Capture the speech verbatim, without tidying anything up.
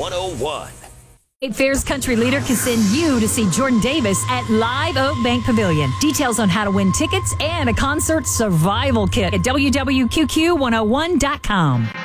one oh one. Fair's country leader can send you to see Jordan Davis at Live Oak Bank Pavilion. Details on how to win tickets and a concert survival kit at W W Q Q one oh one dot com.